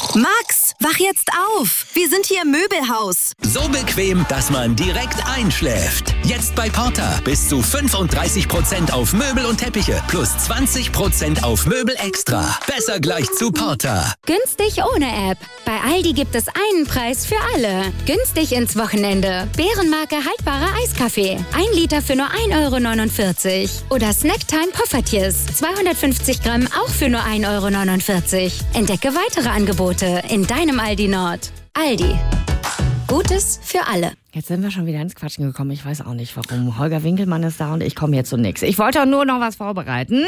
Max, wach jetzt auf! Wir sind hier im Möbelhaus. So bequem, dass man direkt einschläft. Jetzt bei Porter bis zu 35% auf Möbel und Teppiche plus 20% auf Möbel extra. Besser gleich zu Porter. Günstig ohne App. Bei Aldi gibt es einen Preis für alle. Günstig ins Wochenende. Bärenmarke haltbarer Eiskaffee. 1 Liter für nur 1,49 €. Oder Snacktime Poffertjes. 250 Gramm auch für nur 1,49 €. Entdecke weitere Angebote in deinem Aldi Nord. Aldi. Gutes für alle. Jetzt sind wir schon wieder ins Quatschen gekommen. Ich weiß auch nicht, warum. Holger Winkelmann ist da und ich komme jetzt zu nichts. Ich wollte nur noch was vorbereiten.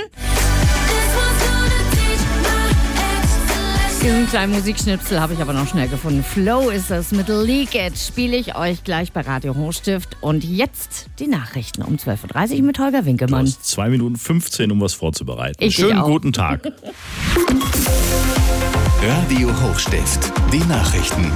Diesen kleinen Musikschnipsel habe ich aber noch schnell gefunden. Flow ist es mit Leakage. Spiele ich euch gleich bei Radio Hochstift. Und jetzt die Nachrichten um 12.30 Uhr mit Holger Winkelmann. Du hast 2 Minuten 15, um was vorzubereiten. Schönen guten Tag. Radio Hochstift, die Nachrichten.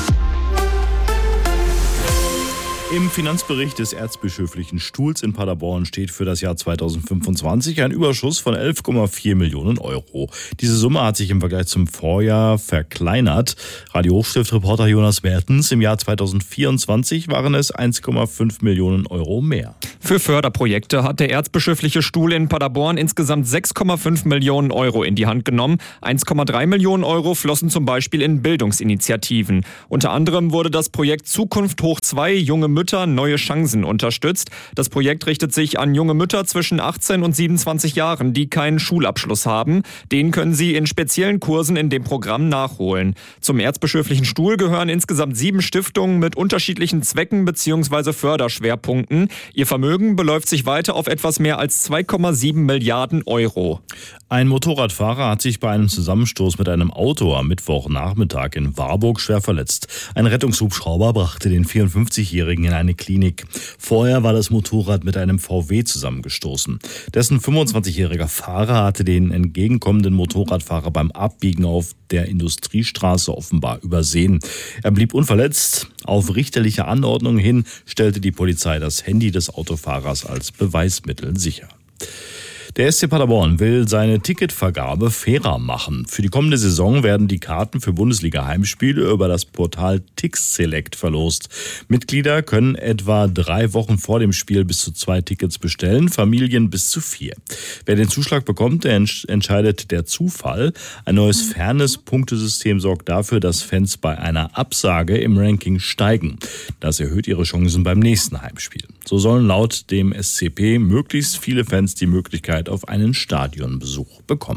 Im Finanzbericht des Erzbischöflichen Stuhls in Paderborn steht für das Jahr 2025 ein Überschuss von 11,4 Millionen €. Diese Summe hat sich im Vergleich zum Vorjahr verkleinert. Radio Hochstift-Reporter Jonas Mertens: Im Jahr 2024 waren es 1,5 Millionen € mehr. Für Förderprojekte hat der Erzbischöfliche Stuhl in Paderborn insgesamt 6,5 Millionen € in die Hand genommen. 1,3 Millionen € flossen zum Beispiel in Bildungsinitiativen. Unter anderem wurde das Projekt Zukunft hoch 2 junge Mütter neue Chancen unterstützt. Das Projekt richtet sich an junge Mütter zwischen 18 und 27 Jahren, die keinen Schulabschluss haben. Den können sie in speziellen Kursen in dem Programm nachholen. Zum Erzbischöflichen Stuhl gehören insgesamt 7 Stiftungen mit unterschiedlichen Zwecken bzw. Förderschwerpunkten. Ihr Vermögen beläuft sich weiter auf etwas mehr als 2,7 Milliarden €. Ein Motorradfahrer hat sich bei einem Zusammenstoß mit einem Auto am Mittwochnachmittag in Warburg schwer verletzt. Ein Rettungshubschrauber brachte den 54-Jährigen in eine Klinik. Vorher war das Motorrad mit einem VW zusammengestoßen. Dessen 25-jähriger Fahrer hatte den entgegenkommenden Motorradfahrer beim Abbiegen auf der Industriestraße offenbar übersehen. Er blieb unverletzt. Auf richterliche Anordnung hin stellte die Polizei das Handy des Autofahrers als Beweismittel sicher. Der SC Paderborn will seine Ticketvergabe fairer machen. Für die kommende Saison werden die Karten für Bundesliga-Heimspiele über das Portal TixSelect verlost. Mitglieder können etwa 3 Wochen vor dem Spiel bis zu 2 Tickets bestellen, Familien bis zu 4. Wer den Zuschlag bekommt, der entscheidet der Zufall. Ein neues Fairness-Punktesystem sorgt dafür, dass Fans bei einer Absage im Ranking steigen. Das erhöht ihre Chancen beim nächsten Heimspiel. So sollen laut dem SCP möglichst viele Fans die Möglichkeit auf einen Stadionbesuch bekommen.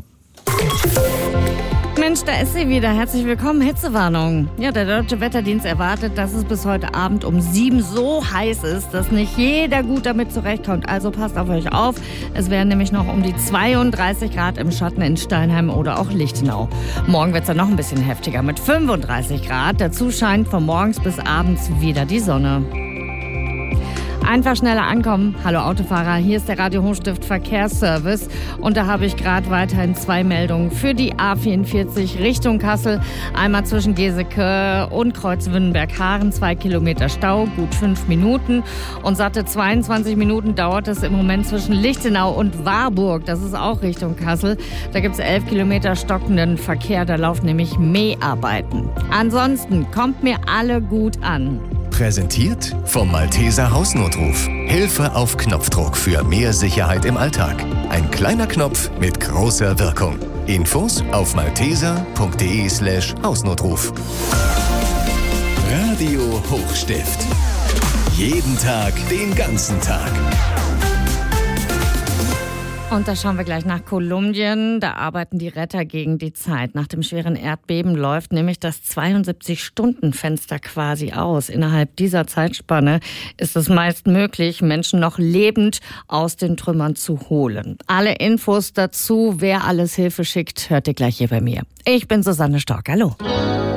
Mensch, da ist sie wieder. Herzlich willkommen. Hitzewarnung. Ja, der Deutsche Wetterdienst erwartet, dass es bis heute Abend um 7 so heiß ist, dass nicht jeder gut damit zurechtkommt. Also passt auf euch auf. Es werden nämlich noch um die 32 Grad im Schatten in Steinheim oder auch Lichtenau. Morgen wird es dann noch ein bisschen heftiger mit 35 Grad. Dazu scheint von morgens bis abends wieder die Sonne. Einfach schneller ankommen. Hallo Autofahrer, hier ist der Radio Hochstift Verkehrsservice und da habe ich gerade weiterhin 2 Meldungen für die A44 Richtung Kassel. Einmal zwischen Geseke und Kreuz Wünnenberg-Haaren, 2 Kilometer Stau, gut 5 Minuten und satte 22 Minuten dauert es im Moment zwischen Lichtenau und Warburg. Das ist auch Richtung Kassel. Da gibt es 11 Kilometer stockenden Verkehr, da laufen nämlich Mäharbeiten. Ansonsten kommt mir alle gut an. Präsentiert vom Malteser Hausnotruf. Hilfe auf Knopfdruck für mehr Sicherheit im Alltag. Ein kleiner Knopf mit großer Wirkung. Infos auf malteser.de/Hausnotruf. Radio Hochstift. Jeden Tag, den ganzen Tag. Und da schauen wir gleich nach Kolumbien. Da arbeiten die Retter gegen die Zeit. Nach dem schweren Erdbeben läuft nämlich das 72-Stunden-Fenster quasi aus. Innerhalb dieser Zeitspanne ist es meist möglich, Menschen noch lebend aus den Trümmern zu holen. Alle Infos dazu, wer alles Hilfe schickt, hört ihr gleich hier bei mir. Ich bin Susanne Stork. Hallo.